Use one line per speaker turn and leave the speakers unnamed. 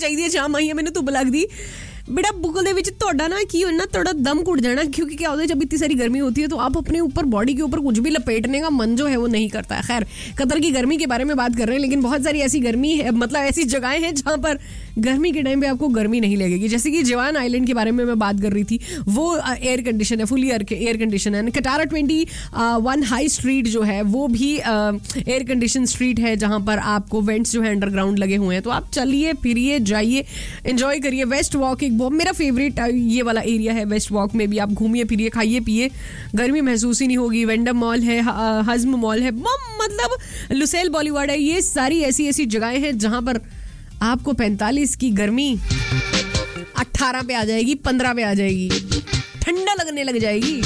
ਚਾਹੀਦੀ ਹੈ ਸ਼ਾਮ ਆਈ ਹੈ ਮੈਨੂੰ ਧੁੱਪ ਲੱਗਦੀ बेटा बुकल ਦੇ ਵਿੱਚ ਤੁਹਾਡਾ ना ਕੀ होना थोड़ा दम घुट जाना क्योंकि क्या होता है जब इतनी सारी गर्मी होती है तो आप अपने ऊपर बॉडी के ऊपर कुछ भी लपेटने का मन जो है वो नहीं करता है। खैर कतर की गर्मी के बारे में बात कर रहे हैं लेकिन बहुत सारी ऐसी गर्मी है मतलब ऐसी जगहें हैं जहाँ पर गर्मी के टाइम पे आपको गर्मी नहीं लगेगी। जैसे कि जवान आइलैंड के बारे में मैं बात कर रही थी वो एयर कंडीशन है फुली एयर कंडीशन है। कटारा 21 हाई स्ट्रीट जो है वो भी एयर कंडीशन स्ट्रीट है जहाँ पर आपको वेंट्स जो है अंडरग्राउंड लगे हुए हैं तो आप चलिए फिरिए जाइए एंजॉय करिए। वेस्ट वॉक एक मेरा फेवरेट ये वाला एरिया है। वेस्ट वॉक में भी आप घूमिए फिरिए खाइए पिए गर्मी महसूस ही नहीं होगी। वेंडम मॉल है हज़म मॉल है मतलब लुसेल बॉलीवुड है। ये सारी ऐसी ऐसी जगहें हैं जहां पर आपको 45 की गर्मी 18 पे आ जाएगी 15 पे आ जाएगी ठंडा लगने लग जाएगी।